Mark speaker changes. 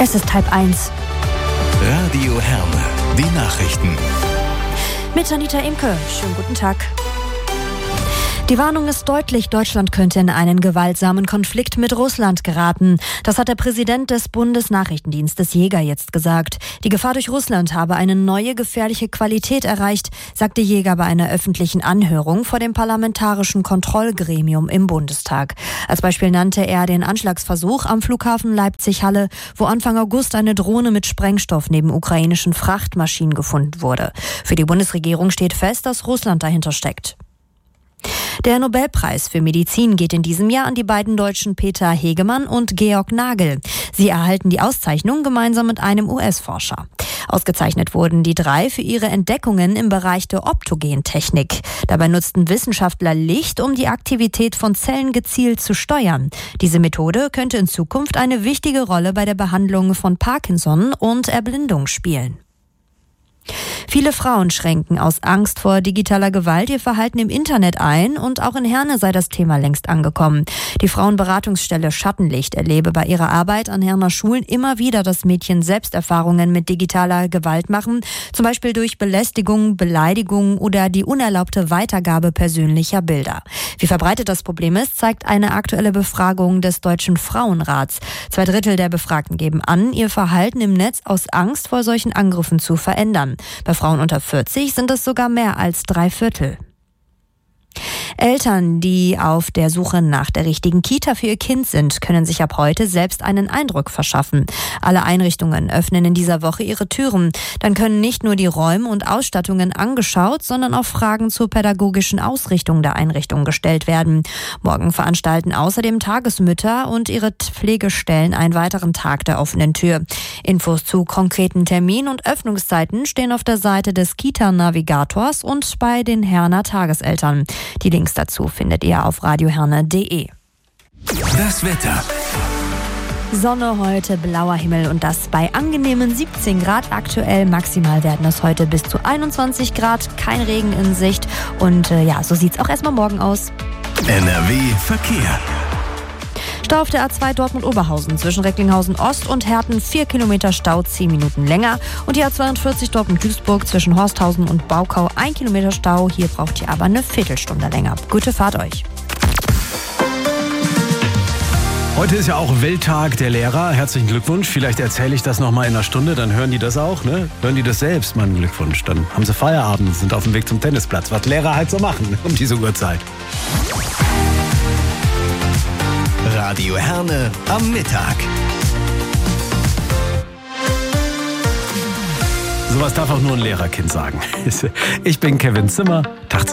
Speaker 1: Es ist 12:30.
Speaker 2: Radio Herne, die Nachrichten.
Speaker 1: Mit Anita Imke. Schönen guten Tag. Die Warnung ist deutlich, Deutschland könnte in einen gewaltsamen Konflikt mit Russland geraten. Das hat der Präsident des Bundesnachrichtendienstes Jäger jetzt gesagt. Die Gefahr durch Russland habe eine neue gefährliche Qualität erreicht, sagte Jäger bei einer öffentlichen Anhörung vor dem Parlamentarischen Kontrollgremium im Bundestag. Als Beispiel nannte er den Anschlagsversuch am Flughafen Leipzig-Halle, wo Anfang August eine Drohne mit Sprengstoff neben ukrainischen Frachtmaschinen gefunden wurde. Für die Bundesregierung steht fest, dass Russland dahinter steckt. Der Nobelpreis für Medizin geht in diesem Jahr an die beiden Deutschen Peter Hegemann und Georg Nagel. Sie erhalten die Auszeichnung gemeinsam mit einem US-Forscher. Ausgezeichnet wurden die drei für ihre Entdeckungen im Bereich der Optogentechnik. Dabei nutzten Wissenschaftler Licht, um die Aktivität von Zellen gezielt zu steuern. Diese Methode könnte in Zukunft eine wichtige Rolle bei der Behandlung von Parkinson und Erblindung spielen. Viele Frauen schränken aus Angst vor digitaler Gewalt ihr Verhalten im Internet ein und auch in Herne sei das Thema längst angekommen. Die Frauenberatungsstelle Schattenlicht erlebe bei ihrer Arbeit an Herner Schulen immer wieder, dass Mädchen Selbsterfahrungen mit digitaler Gewalt machen, zum Beispiel durch Belästigung, Beleidigung oder die unerlaubte Weitergabe persönlicher Bilder. Wie verbreitet das Problem ist, zeigt eine aktuelle Befragung des Deutschen Frauenrats. 2/3 der Befragten geben an, ihr Verhalten im Netz aus Angst vor solchen Angriffen zu verändern. Bei Frauen unter 40 sind es sogar mehr als 3/4. Eltern, die auf der Suche nach der richtigen Kita für ihr Kind sind, können sich ab heute selbst einen Eindruck verschaffen. Alle Einrichtungen öffnen in dieser Woche ihre Türen. Dann können nicht nur die Räume und Ausstattungen angeschaut, sondern auch Fragen zur pädagogischen Ausrichtung der Einrichtung gestellt werden. Morgen veranstalten außerdem Tagesmütter und ihre Pflegestellen einen weiteren Tag der offenen Tür. Infos zu konkreten Terminen und Öffnungszeiten stehen auf der Seite des Kita-Navigators und bei den Herner Tageseltern. Die Links dazu findet ihr auf radioherne.de.
Speaker 2: Das Wetter.
Speaker 1: Sonne heute, blauer Himmel und das bei angenehmen 17 Grad aktuell. Maximal werden es heute bis zu 21 Grad, kein Regen in Sicht. Und so sieht's auch erstmal morgen aus.
Speaker 2: NRW Verkehr.
Speaker 1: Stau auf der A2 Dortmund-Oberhausen zwischen Recklinghausen Ost und Herten, 4 Kilometer Stau, 10 Minuten länger. Und die A42 Dortmund-Duisburg zwischen Horsthausen und Baukau, 1 Kilometer Stau. Hier braucht ihr aber eine Viertelstunde länger. Gute Fahrt euch.
Speaker 3: Heute ist ja auch Welttag der Lehrer. Herzlichen Glückwunsch. Vielleicht erzähle ich das nochmal in einer Stunde, dann hören die das auch, ne? Hören die das selbst, meinen Glückwunsch. Dann haben sie Feierabend, sind auf dem Weg zum Tennisplatz. Was Lehrer halt so machen um diese Uhrzeit.
Speaker 2: Radio Herne am Mittag.
Speaker 3: Sowas darf auch nur ein Lehrerkind sagen. Ich bin Kevin Zimmer. Tag